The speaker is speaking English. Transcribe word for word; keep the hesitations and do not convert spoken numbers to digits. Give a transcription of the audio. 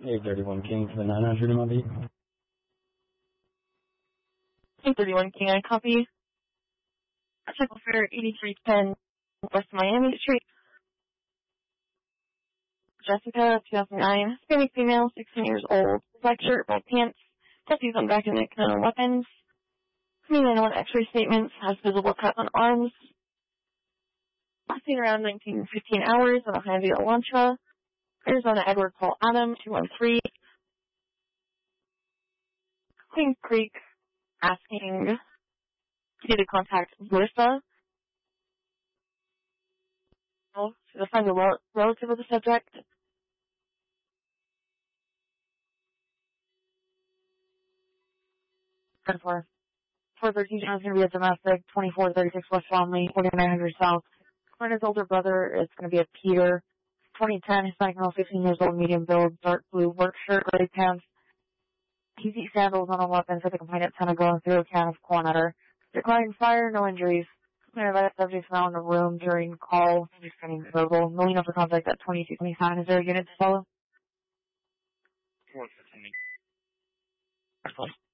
eight thirty-one King for the nine hundred M L B. eight thirty-one King, I copy. Check for eighty-three ten West Miami Street. Jessica, two thousand nine, Hispanic female, sixteen years old, black shirt, black pants, tattoos on back and neck, no weapons. Female on X-ray statements, has visible cuts on arms. Last seen around nineteen fifteen hours on a Hy-Vee Elantra. Arizona Edward Paul Adam, two one three. Queen Creek, asking you to contact Melissa. To find a rel- relative of the subject. ten four. four thirteen is going to be a domestic, twenty-four thirty-six West Romney, forty-nine hundred South. His older brother is going to be a Peter. twenty ten, Hispanic male, fifteen years old, medium build, dark blue work shirt, gray pants. Easy sandals on a weapon for the complainant kind of going through a can of corn utter. Declining fire, no injuries. Clear by the subjects now in the room during call. Just getting verbal. Melina for contact at twenty-two twenty-seven. Is there a unit to follow? four fifteen.